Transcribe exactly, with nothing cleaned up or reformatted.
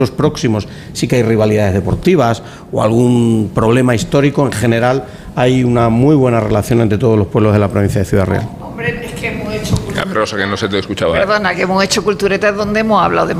Los próximos sí que hay rivalidades deportivas o algún problema histórico. En general hay una muy buena relación entre todos los pueblos de la provincia de Ciudad Real. Hombre, es que hemos hecho... Rosa, que no se te escuchaba. Perdona, que hemos hecho culturetas donde hemos hablado de